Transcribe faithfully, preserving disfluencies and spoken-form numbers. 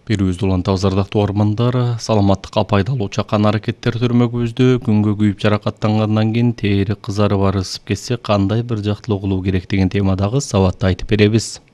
Берүүбүздү улантабыз ардактуу угармандар. Саламаттыкка пайдалуу чакан аракеттер төрмөгүбүздө күнгө күйүп жаракаттангандан кийин тери кызарып арысып кетсе кандай бир жактылуу кылуу керек деген темадагы сабатты айтып беребиз.